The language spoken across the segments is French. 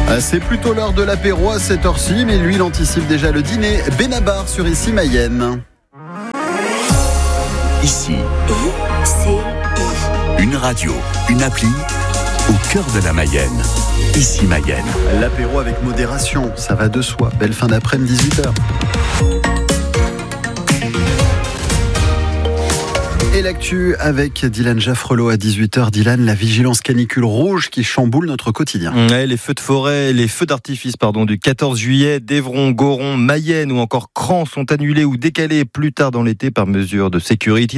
C'est plutôt l'heure de l'apéro à cette heure-ci, mais lui, il anticipe déjà le dîner. Benabar sur Ici Mayenne. Ici, une radio, une appli au cœur de la Mayenne. Ici Mayenne. L'apéro avec modération, ça va de soi. Belle fin d'après-midi, 18h. Et l'actu avec Dylan Jaffrelot à 18h. Dylan, la vigilance canicule rouge qui chamboule notre quotidien. Ouais, les feux de forêt, les feux d'artifice du 14 juillet, d'Evron, Goron, Mayenne ou encore Cran sont annulés ou décalés plus tard dans l'été par mesure de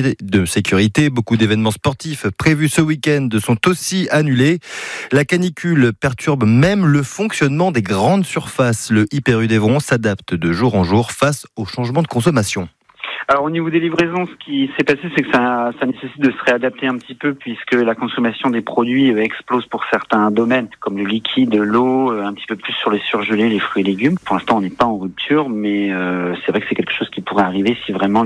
sécurité. Beaucoup d'événements sportifs prévus ce week-end sont aussi annulés. La canicule perturbe même le fonctionnement des grandes surfaces. Le Hyper U d'Evron s'adapte de jour en jour face aux changements de consommation. Alors au niveau des livraisons, ce qui s'est passé, c'est que ça nécessite de se réadapter un petit peu puisque la consommation des produits explose pour certains domaines, comme le liquide, l'eau, un petit peu plus sur les surgelés, les fruits et légumes. Pour l'instant, on n'est pas en rupture, mais c'est vrai que c'est quelque chose qui pourrait arriver si vraiment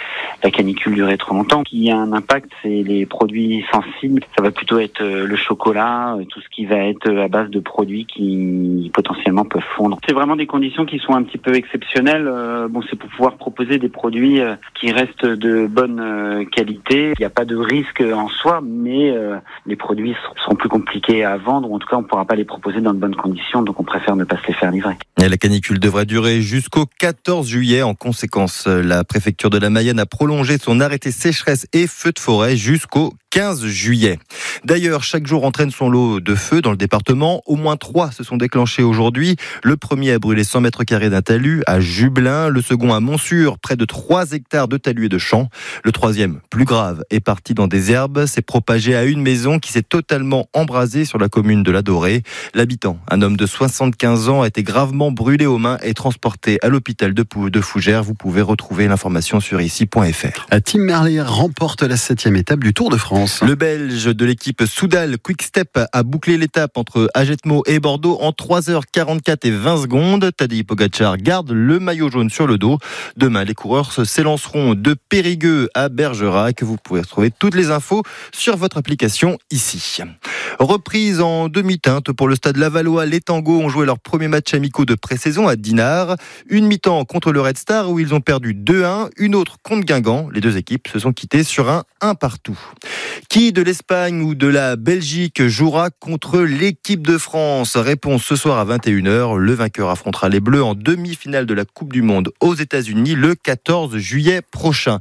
la canicule durait trop longtemps. Ce qui a un impact, c'est les produits sensibles. Ça va plutôt être le chocolat, tout ce qui va être à base de produits qui potentiellement peuvent fondre. C'est vraiment des conditions qui sont un petit peu exceptionnelles. C'est pour pouvoir proposer des produits qui restent de bonne qualité. Il n'y a pas de risque en soi, mais les produits seront plus compliqués à vendre. En tout cas, on ne pourra pas les proposer dans de bonnes conditions, donc on préfère ne pas se les faire livrer. Et la canicule devrait durer jusqu'au 14 juillet. En conséquence, la préfecture de la Mayenne a prolongé son arrêté sécheresse et feux de forêt jusqu'au 15 juillet. D'ailleurs, chaque jour entraîne son lot de feux dans le département. Au moins 3 se sont déclenchés aujourd'hui. Le premier a brûlé 100 mètres carrés d'un talus à Jubelin. Le second à Montsûrs, près de 3 hectares de talus et de champs. Le troisième, plus grave, est parti dans des herbes. S'est propagé à une maison qui s'est totalement embrasée sur la commune de La Dorée. L'habitant, un homme de 75 ans, a été gravement brûlé aux mains et transporté à l'hôpital de Fougères. Vous pouvez retrouver l'information sur ici.fr. Tim Merlier remporte la 7e étape du Tour de France. Le Belge de l'équipe Soudal Quick Step a bouclé l'étape entre Ajetmo et Bordeaux en 3h44 et 20 secondes. Tadej Pogacar garde le maillot jaune sur le dos. Demain, les coureurs s'élanceront de Périgueux à Bergerac. Vous pouvez retrouver toutes les infos sur votre application ici. Reprise en demi-teinte pour le stade Lavallois. Les Tangos ont joué leur premier match amicaux de pré-saison à Dinard. Une mi-temps contre le Red Star où ils ont perdu 2-1. Une autre contre Guingamp. Les deux équipes se sont quittées sur un 1-1. Qui de l'Espagne ou de la Belgique jouera contre l'équipe de France ? Réponse ce soir à 21h. Le vainqueur affrontera les Bleus en demi-finale de la Coupe du Monde aux États-Unis le 14 juillet prochain.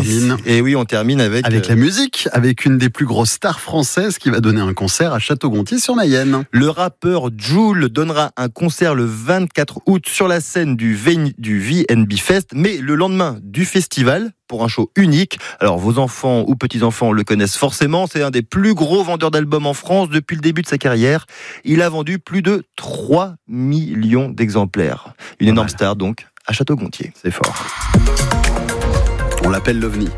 Et on termine avec la musique, avec une des plus grosses stars françaises qui va donner un concert à Château-Gontier-sur-Mayenne. Le rappeur Jul donnera un concert le 24 août sur la scène du VNB Fest, mais le lendemain du festival, pour un show unique. Alors vos enfants ou petits-enfants le connaissent forcément, c'est un des plus gros vendeurs d'albums en France depuis le début de sa carrière. Il a vendu plus de 3 millions d'exemplaires. Une énorme star donc à Château-Gontier. C'est fort. On l'appelle l'OVNI.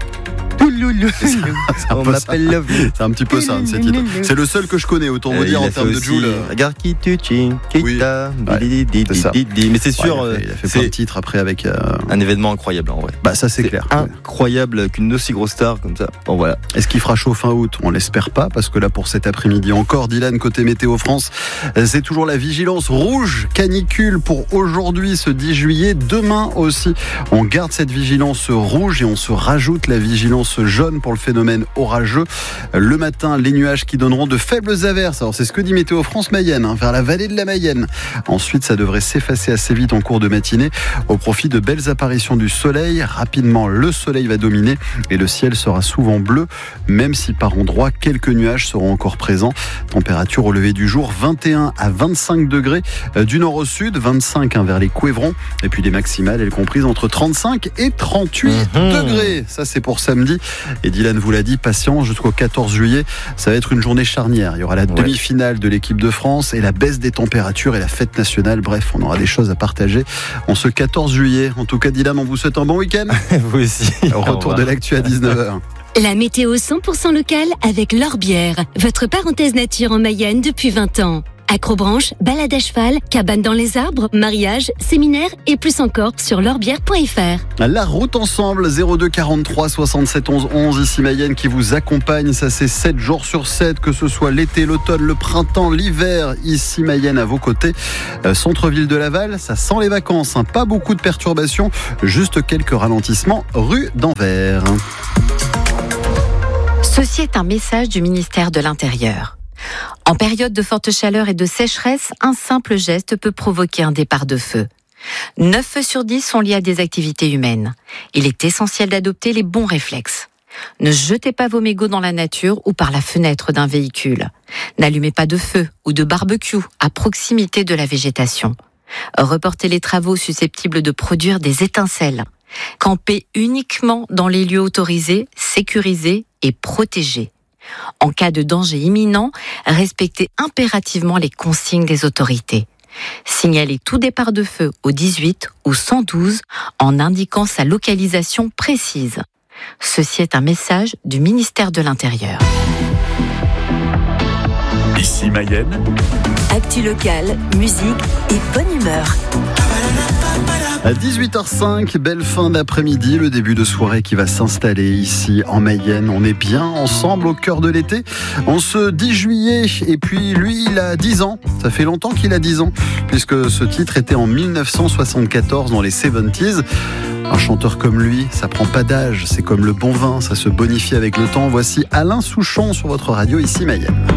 On m'appelle l'OVNI. C'est un petit peu ça, ce titre. C'est le seul que je connais, autant vous dire en termes de Jul. Oui, mais c'est sûr. Il a fait plein de titres après avec un événement incroyable en vrai. Bah ça c'est clair. Incroyable qu'une aussi grosse star comme ça. Bon voilà. Est-ce qu'il fera chaud fin août ? On l'espère pas parce que là pour cet après-midi encore, Dylan côté Météo France, c'est toujours la vigilance rouge canicule pour aujourd'hui ce 10 juillet. Demain aussi, on garde cette vigilance rouge et on se rajoute la vigilance jaune pour le phénomène orageux. Le matin, les nuages qui donneront de faibles averses. Alors c'est ce que dit Météo France Mayenne, vers la vallée de la Mayenne. Ensuite, ça devrait s'effacer assez vite en cours de matinée au profit de belles apparitions du soleil. Rapidement, le soleil va dominer et le ciel sera souvent bleu, même si par endroits, quelques nuages seront encore présents. Température au lever du jour, 21 à 25 degrés du nord au sud, 25 vers les Couévrons, et puis des maximales, elles comprises entre 35 et 38 degrés. Ça, c'est pour samedi. Et Dylan vous l'a dit, patience jusqu'au 14 juillet. Ça va être une journée charnière. Il y aura la demi-finale de l'équipe de France et la baisse des températures et la fête nationale. Bref, on aura des choses à partager en ce 14 juillet. En tout cas, Dylan, on vous souhaite un bon week-end. Vous aussi. Retour de l'actu à 19h. La météo 100% locale avec L'Orbière, votre parenthèse nature en Mayenne depuis 20 ans. Acrobranche, balade à cheval, cabane dans les arbres, mariage, séminaire et plus encore sur lorbière.fr. La route ensemble, 02 43 67 11 11, ici Mayenne qui vous accompagne. Ça c'est 7 jours sur 7, que ce soit l'été, l'automne, le printemps, l'hiver. Ici Mayenne à vos côtés. Centre-ville de Laval, ça sent les vacances. Pas beaucoup de perturbations, juste quelques ralentissements rue d'Anvers. Ceci est un message du ministère de l'Intérieur. En période de forte chaleur et de sécheresse, un simple geste peut provoquer un départ de feu. 9 feux sur 10 sont liés à des activités humaines. Il est essentiel d'adopter les bons réflexes. Ne jetez pas vos mégots dans la nature ou par la fenêtre d'un véhicule. N'allumez pas de feu ou de barbecue à proximité de la végétation. Reportez les travaux susceptibles de produire des étincelles. Campez uniquement dans les lieux autorisés, sécurisés et protégés. En cas de danger imminent, respectez impérativement les consignes des autorités. Signalez tout départ de feu au 18 ou 112 en indiquant sa localisation précise. Ceci est un message du ministère de l'Intérieur. Ici Mayenne, Actu locale, musique et bonne humeur. À 18h05, belle fin d'après-midi, le début de soirée qui va s'installer ici en Mayenne. On est bien ensemble au cœur de l'été. On se 10 juillet et puis lui, il a 10 ans. Ça fait longtemps qu'il a 10 ans puisque ce titre était en 1974 dans les 70s. Un chanteur comme lui, ça prend pas d'âge. C'est comme le bon vin, ça se bonifie avec le temps. Voici Alain Souchon sur votre radio ici Mayenne.